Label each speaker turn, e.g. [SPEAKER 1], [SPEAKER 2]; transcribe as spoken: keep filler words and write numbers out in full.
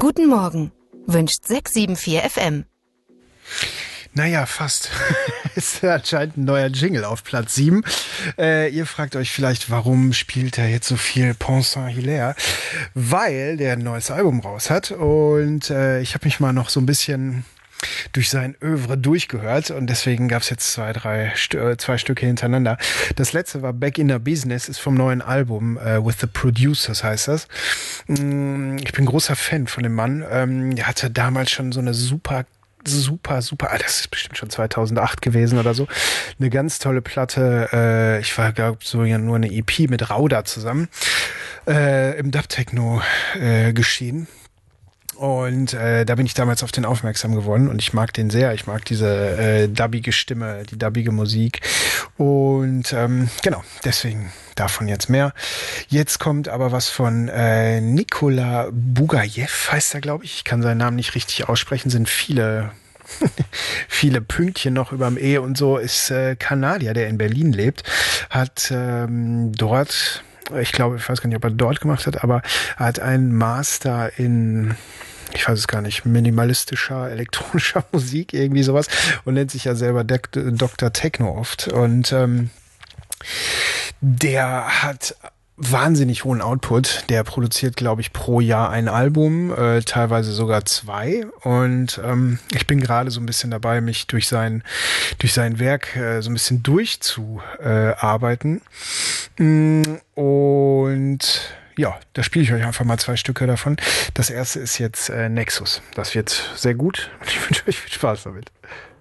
[SPEAKER 1] Guten Morgen, wünscht sechs sieben vier F M.
[SPEAKER 2] Naja, fast. Ist anscheinend ein neuer Jingle auf Platz sieben. Äh, ihr fragt euch vielleicht, warum spielt er jetzt so viel Pensant Hilaire? Weil der ein neues Album raus hat und äh, ich habe mich mal noch so ein bisschen durch sein Övre durchgehört und deswegen gab es jetzt zwei, drei, St- zwei Stücke hintereinander. Das letzte war Back in the Business, ist vom neuen Album, äh, With the Producers heißt das. Mm, Ich bin großer Fan von dem Mann. Ähm, der hatte damals schon so eine super super, super, ah, das ist bestimmt schon zweitausendacht gewesen oder so. Eine ganz tolle Platte. Äh, ich war, glaube ich, so ja nur eine E P mit Rauda zusammen äh, im Dub-Techno äh, geschehen. Und äh, da bin ich damals auf den aufmerksam geworden und ich mag den sehr. Ich mag diese äh, dubbige Stimme, die dubbige Musik. Und ähm, genau, deswegen davon jetzt mehr. Jetzt kommt aber was von äh, Nikola Bugajew, heißt er, glaube ich. Ich kann seinen Namen nicht richtig aussprechen, sind viele viele Pünktchen noch überm E und so. Ist äh, Kanadier, der in Berlin lebt, hat ähm, dort... Ich glaube, ich weiß gar nicht, ob er dort gemacht hat, aber er hat einen Master in, ich weiß es gar nicht, minimalistischer, elektronischer Musik, irgendwie sowas und nennt sich ja selber Doktor Techno oft. Und ähm, der hat wahnsinnig hohen Output. Der produziert, glaube ich, pro Jahr ein Album, äh, teilweise sogar zwei. Und ähm, ich bin gerade so ein bisschen dabei, mich durch sein durch sein Werk äh, so ein bisschen durchzuarbeiten. Mm, und ja, da spiele ich euch einfach mal zwei Stücke davon. Das erste ist jetzt äh, Nexus. Das wird sehr gut und ich wünsche euch viel Spaß damit.